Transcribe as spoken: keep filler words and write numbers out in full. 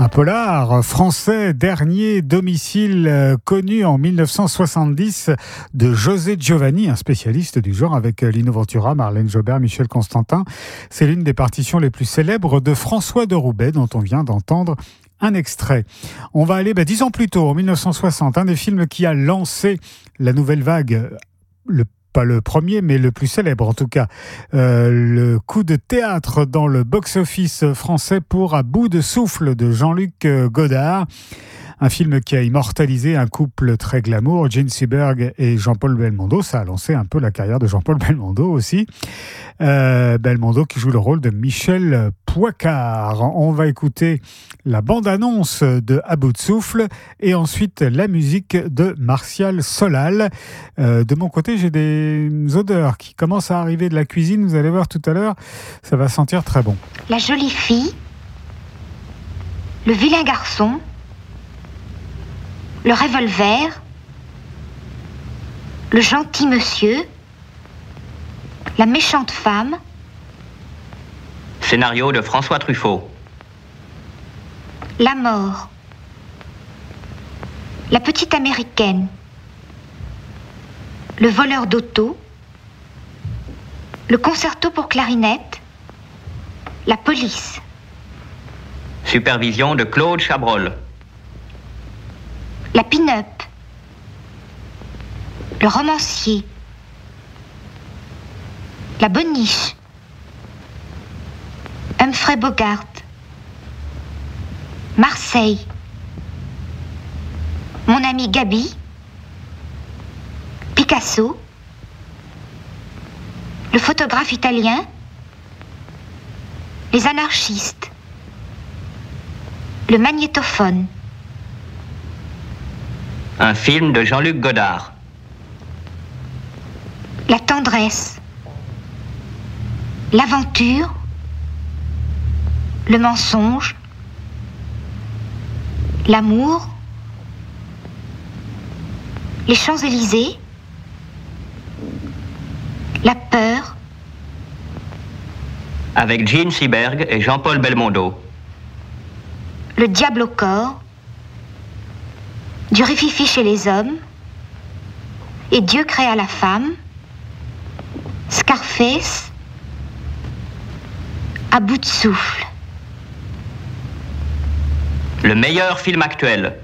Un polar français, dernier domicile connu en mille neuf cent soixante-dix de José Giovanni, un spécialiste du genre avec Lino Ventura, Marlène Jobert, Michel Constantin. C'est l'une des partitions les plus célèbres de François de Roubaix dont on vient d'entendre un extrait. On va aller bah, dix ans plus tôt, en mille neuf cent soixante, un des films qui a lancé la nouvelle vague, le pas le premier, mais le plus célèbre en tout cas. Euh, le coup de théâtre dans le box-office français pour À bout de souffle de Jean-Luc Godard. Un film qui a immortalisé un couple très glamour, Jean Seberg et Jean-Paul Belmondo. Ça a lancé un peu la carrière de Jean-Paul Belmondo aussi. Euh, Belmondo qui joue le rôle de Michel Poicard. On va écouter la bande-annonce de À bout de souffle et ensuite la musique de Martial Solal. Euh, de mon côté, j'ai des odeurs qui commencent à arriver de la cuisine. Vous allez voir tout à l'heure, ça va sentir très bon. La jolie fille, le vilain garçon, le revolver, le gentil monsieur, la méchante femme. Scénario de François Truffaut. La mort, la petite américaine, le voleur d'auto, le concerto pour clarinette, la police. Supervision de Claude Chabrol. La pin-up, le romancier, la boniche, Humphrey Bogart, Marseille, mon ami Gabi, Picasso, le photographe italien, les anarchistes, le magnétophone. Un film de Jean-Luc Godard. La tendresse, l'aventure, le mensonge, l'amour, les Champs-Élysées, la peur. Avec Jean Seberg et Jean-Paul Belmondo. Le diable au corps, du rififi chez les hommes, et Dieu créa la femme, Scarface, À bout de souffle. Le meilleur film actuel.